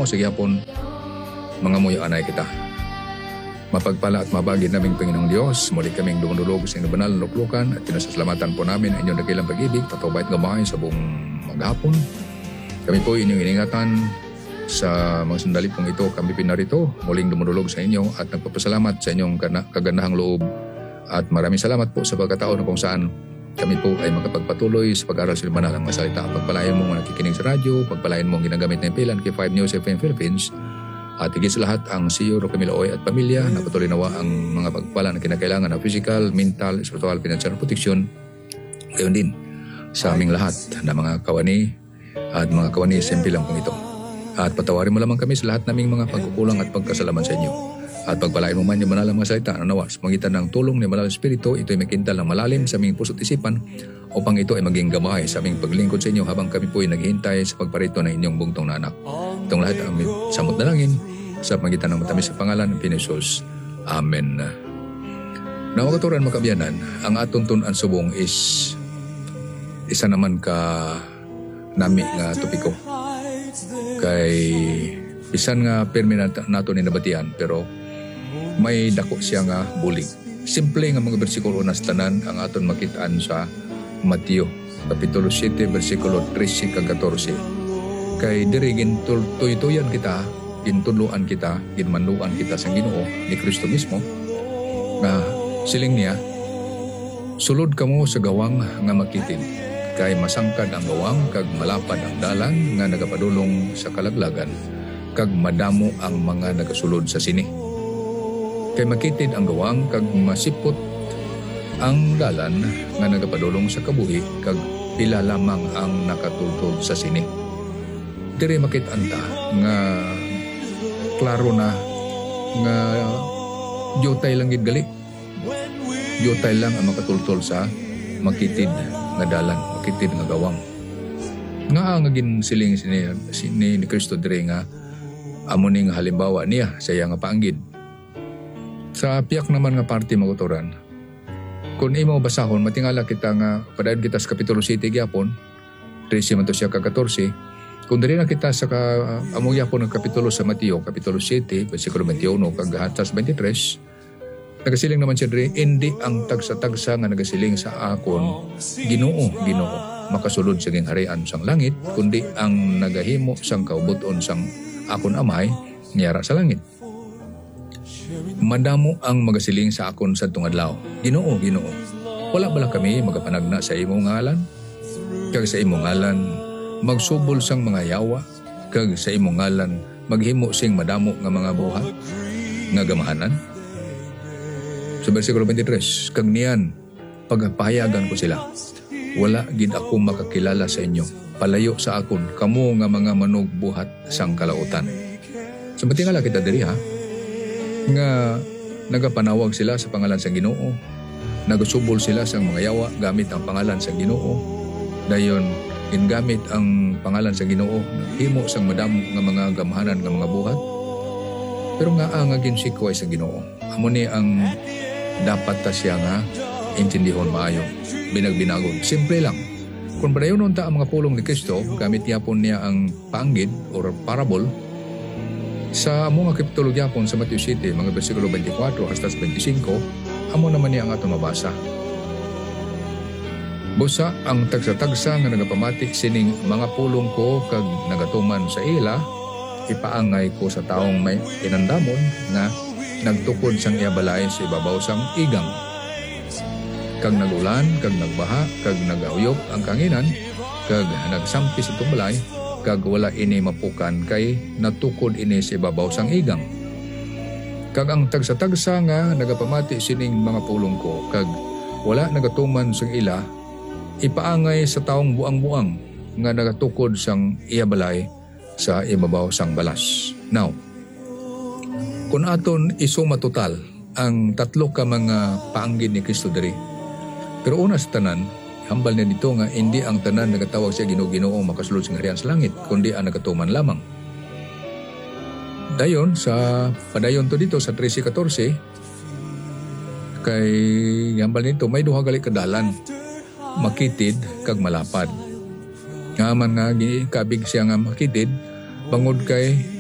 Mao sige hapon mga muyo anay kita. Mapagpala at mabagi naming Panginoong Diyos, muli kaming dumudulog sa inyong banal na luklukan at pinasasalamatan po namin ang inyong dakilang pag-ibig, patubay at gamay sa buong maghapon. Kami po inyong iningatan sa mga sandali pong ito. Kami pinarito, muling dumudulog sa inyo at nagpapasalamat sa inyong kagandahang loob. At maraming salamat po sa pagkataon na kung saan kami po ay makapagpatuloy sa pag-aaral sa banal ng mga salita. Pagpalain mo mga nakikinig sa radyo, pagpalain mo ang ginagamit na impilan kay 5 News FM Philippines. At higit sa lahat ang CEO Camilo Oy at pamilya na patuloy nawa ang mga pagpala na kinakailangan na physical, mental, spiritual, financial protection. Gayon din sa aming lahat na mga kawani at mga kawani sa impilan pong ito. At patawarin mo lamang kami sa lahat naming mga pagkukulang at pagkasalaman sa inyo. At pagpalain mo man yung manalang mga salita na nawa sa magitan ng tulong ni Manalang Espiritu, ito ay makintal ng malalim sa aming puso't isipan upang ito ay maging gamay sa aming paglingkod sa inyo habang kami po ay naghihintay sa pagparito ng inyong bugtong na anak. Itong lahat ang aming samot na langin sa magitan ng matamis sa pangalan ng Pinisos. Amen. Nawagaturan makabiyanan, ang atong tunan subong is isa naman ka nami nga topiko. Kay isan nga permi nato ni nabatian pero may dako siya nga bulig. Simple nga mga bersikulo na tanan ang aton makitaan sa Mateo Kapitulo 7 versikulo 13 kag 14. Kay diri gintuy-tuyan kita, gintudloan kita, ginmanduan kita sa Ginoo ni Kristo mismo nga siling niya, sulod kamo sa gawang nga makitid, kay masangkad ang gawang kag malapad ang dalan nga nagapadulong sa kalaglagan, kag madamo ang mga nagasulod sa sini. Kay makitid ang gawang kag masipot ang dalan nga nagapadulong sa kabuhi, kag pila lamang ang nakatultol sa sini. Diri makit-anta nga klaro na nga diutay lang gid gali. Diutay lang ang makatultol sa makitid nga dalan, makitid nga gawang. Nga ginsiling ni Kristo diri nga amo ning halimbawa niya sa iya nga paanggid. Sa piyak naman nga parte maguturan, kung imo basahon, matingala kita nga padayon kita sa Kapitulo 7 gyapon, 13 man to siya ka 14. Kung diri na kita sa amo gyapon ng kapitulo sa Mateo, Kapitulo 7, versikulo 21 kag hatas 23, nagasiling naman siya diri, hindi ang tagsa-tagsa nga nagasiling sa akon, Ginoo, Ginoo, makasulod sa gingharian sang langit, kundi ang nagahimo sang kaubuton sang akon amay, niyara sa langit. Madamo ang magasiling sa akon sa tungadlaw, Ginoo, Ginoo, wala bala kami magapanagna sa imong ngalan? Kag sa imong ngalan magsubol sang mga yawa, kag sa imong ngalan maghimo sing madamo nga mga buhat nga gamahanan? Sa versikulo 23, kag niyan pagpahayagan ko sila, wala gid ako makakilala sa inyo, palayo sa akon kamo nga mga manog buhat sang kalautan. So matingala kita diri ha, nga nagapanawag sila sa pangalan sa Ginoo, nagasubol sila sa mga yawa gamit ang pangalan sa Ginoo, dayon gingamit ang pangalan sa Ginoo himo sang madamo nga mga gamahanan nga mga buhat. Pero nga ang ginsikwa sa Ginoo, amo ni ang dapat ta siya nga intindihon maayo, binagbinagon. Simple lang, kung padayon unta ang mga pulong ni Kristo, gamit yapon niya ang paanggid or parable sa among kapitulo gyapon sa Mateo 7 mga bersikulo 24 hasta 25, amo naman niya ang ato mabasa. Busa ang tagsa-tagsa nga nagapamati sining mga pulong ko kag nagatuman sa ila, ipaangay ko sa taong may inandamon nga nagtukod sang iabalay sa ibabaw sang igang. Kag nagulan, kag nagbaha, kag nagauyop ang kanginan, kag nagsampi sa tumbalay, kag wala ini mapukan kay natukod ini sa ibabaw sang igang. Kag ang tagsa-tagsa nga nagapamati sining mga pulong ko kag wala nagatuman sang ila, ipaangay sa taong buang-buang nga nagatukod sang iabalay sa ibabaw sang balas. Now, kung aton isuma total ang tatlo ka mga paanggid ni Kristo diri, pero una sa tanan, hambal na dito nga hindi ang tanan nagatawag siya Ginoo makasulod sa harian sa langit, kundi ang nagatuman lamang. Dayon sa padayon to dito sa 13:14, kay hambal nito may duha gali kadalan, makitid kag malapad. Nga man nga kabig siya nga makitid bangod kay